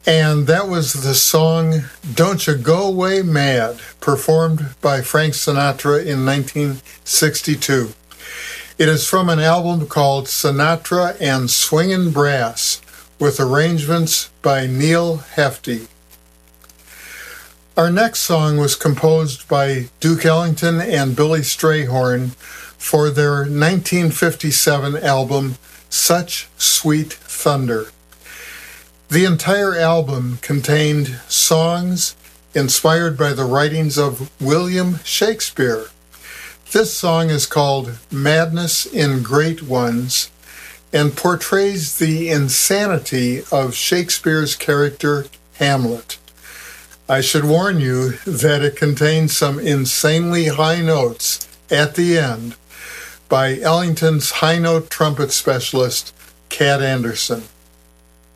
And that was the song Don't You Go Away Mad, performed by Frank Sinatra in 1962. It is from an album called Sinatra and Swingin' Brass, with arrangements by Neal Hefti. Our next song was composed by Duke Ellington and Billy Strayhorn for their 1957 album, Such Sweet Thunder. The entire album contained songs inspired by the writings of William Shakespeare. This song is called Madness in Great Ones and portrays the insanity of Shakespeare's character Hamlet. I should warn you that it contains some insanely high notes at the end by Ellington's high note trumpet specialist, Cat Anderson.